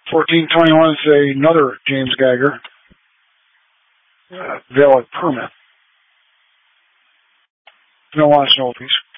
1421 is another James Geiger. Valid permit. No on snow piece.